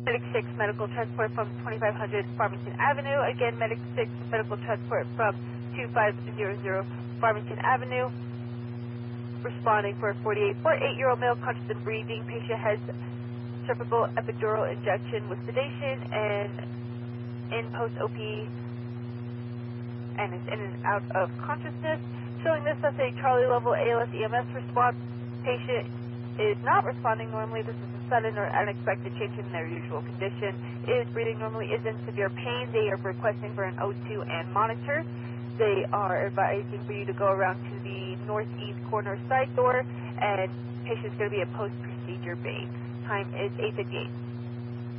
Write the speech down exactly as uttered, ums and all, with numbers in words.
Medic six, medical transport from twenty-five hundred Farmington Avenue. Again, Medic six, medical transport from two five zero zero Farmington Avenue. Responding for a forty-eight, forty-eight-year-old male, conscious and breathing. Patient has cervical epidural injection with sedation and in post-O P and is in and out of consciousness. Showing this as a Charlie level A L S E M S response. Patient is not responding normally. This is a sudden or unexpected change in their usual condition. Is breathing normally, is in severe pain. They are requesting for an O two and monitor. They are advising for you to go around to the northeast corner side door, and patient's going to be a post-procedure base. Time is eight fifty-eight.